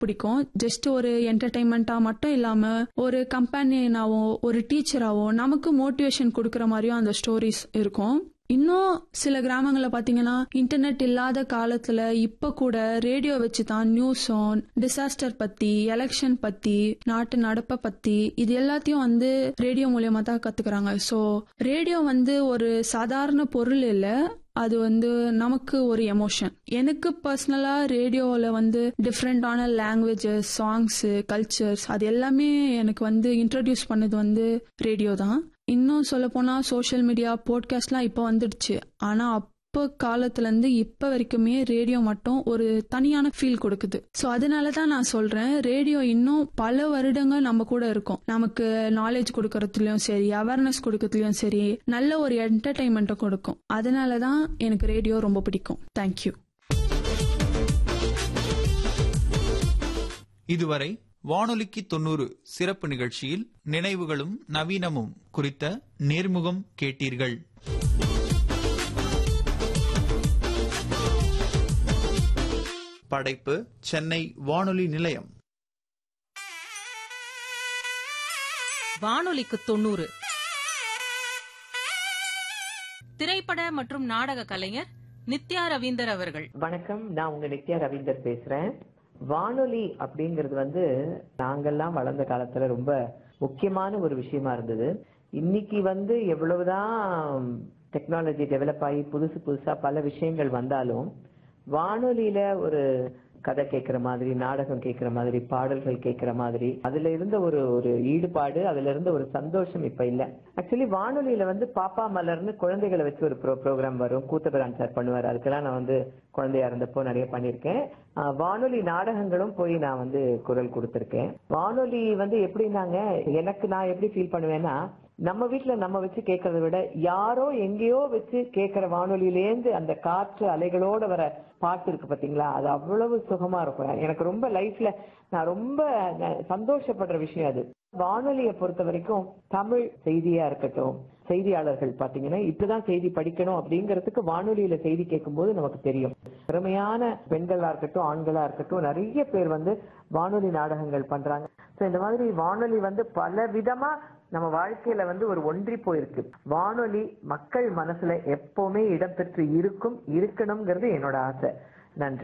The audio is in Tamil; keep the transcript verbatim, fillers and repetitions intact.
பிடிக்கும். ஜஸ்ட் ஒரு என்டர்டைன்மெண்டா மட்டும் இல்லாம ஒரு கம்பெனியனாவோ ஒரு டீச்சராவோ நமக்கு மோட்டிவேஷன் கொடுக்கற மாதிரியும் அந்த ஸ்டோரிஸ் இருக்கும். இன்னும் சில கிராமங்கள்ல பாத்தீங்கன்னா இன்டர்நெட் இல்லாத காலத்துல இப்ப கூட ரேடியோ வச்சுதான் நியூஸும் டிசாஸ்டர் பத்தி, எலெக்ஷன் பத்தி, நாட்டு நடப்ப பத்தி இது எல்லாத்தையும் வந்து ரேடியோ மூலியமா தான் கத்துக்கிறாங்க. சோ ரேடியோ வந்து ஒரு சாதாரண பொருள் இல்ல, அது வந்து நமக்கு ஒரு எமோஷன். எனக்கு பர்சனலா ரேடியோல வந்து டிஃப்ரெண்டான லாங்குவேஜஸ், சாங்ஸ், கல்ச்சர்ஸ் அது எல்லாமே எனக்கு வந்து இன்ட்ரோடியூஸ் பண்ணது வந்து ரேடியோ தான். இன்னும் சொல்ல போனா சோசியல் மீடியா, போட்காஸ்ட்லாம் இப்ப வந்துடுச்சு. ஆனா அப்ப காலத்துல இருந்து இப்ப வரைக்குமே ரேடியோ மட்டும் ஒரு தனியான ஃபீல் கொடுக்குது. சோ அதனாலதான் நான் சொல்றேன், ரேடியோ இன்னும் பல வருடங்கள் நம்ம கூட இருக்கும். நமக்கு நாலேஜ் கொடுக்கறதுலயும் சரி, அவேர்னஸ் கொடுக்கறதுலயும் சரி, நல்ல ஒரு என்டர்டைன்மெண்ட் கொடுக்கும். அதனாலதான் எனக்கு ரேடியோ ரொம்ப பிடிக்கும். தேங்க்யூ. இதுவரை வானொலிக்கு தொண்ணூறு சிறப்பு நிகழ்ச்சியில் நினைவுகளும் நவீனமும் குறித்த நேர்முகம் கேட்டீர்கள். படைப்பு சென்னை வானொலி நிலையம். வானொலிக்கு தொண்ணூறு திரைப்பட மற்றும் நாடக கலைஞர் நித்யா ரவீந்தர் அவர்கள். வணக்கம், நான் உங்க நித்யா ரவீந்தர் பேசுறேன். வானொலி அப்படிங்கிறது வந்து நாங்கெல்லாம் வளர்ந்த காலத்துல ரொம்ப முக்கியமான ஒரு விஷயமா இருந்தது. இன்னைக்கு வந்து எவ்வளவுதான் டெக்னாலஜி டெவலப் ஆகி புதுசு புதுசா பல விஷயங்கள் வந்தாலும் வானொலியில ஒரு கதை கேட்கிற மாதிரி, நாடகம் கேட்கிற மாதிரி, பாடல்கள் கேட்கிற மாதிரி அதுல இருந்த ஒரு ஒரு ஈடுபாடு, அதுல இருந்த ஒரு சந்தோஷம் இப்ப இல்ல. ஆக்சுவலி வானொலியில வந்து பாப்பா மலர்னு குழந்தைகளை வச்சு ஒரு ப்ரோ ப்ரோக்ராம் வரும். கூத்தபிரான் சார் பண்ணுவார். அதுக்கெல்லாம் நான் வந்து குழந்தையா இருந்தப்போ நிறைய பண்ணிருக்கேன். வானொலி நாடகங்களும் போய் நான் வந்து குரல் கொடுத்திருக்கேன். வானொலி வந்து எப்படின்னாங்க, எனக்கு நான் எப்படி ஃபீல் பண்ணுவேன்னா, நம்ம வீட்டுல நம்ம வச்சு கேட்கறத விட யாரோ எங்கேயோ வச்சு கேட்கிற வானொலியிலேந்து அந்த காற்று அலைகளோட வர பாட்டு இருக்கு பாத்தீங்களா, அது அவ்வளவு சுகமா இருக்கும். எனக்கு ரொம்ப லைஃப்ல நான் ரொம்ப சந்தோஷப்படுற விஷயம் அது. வானொலியை பொறுத்த வரைக்கும் தமிழ் செய்தியா இருக்கட்டும், செய்தியாளர்கள் பாத்தீங்கன்னா இப்படிதான் செய்தி படிக்கணும் அப்படிங்கறதுக்கு வானொலியில செய்தி கேட்கும் போது நமக்கு தெரியும். திறமையான பெண்களா இருக்கட்டும், ஆண்களா இருக்கட்டும், நிறைய பேர் வந்து வானொலி நாடகங்கள் பண்றாங்க. இந்த மாதிரி வானொலி வந்து பல விதமா நம்ம வாழ்க்கையில வந்து ஒரு ஒன்றி போயிருக்கு. வானொலி மக்கள் மனசுல எப்பவுமே இடம்பெற்று இருக்கும், இருக்கணும்ங்கிறது என்னோட ஆசை. நன்றி.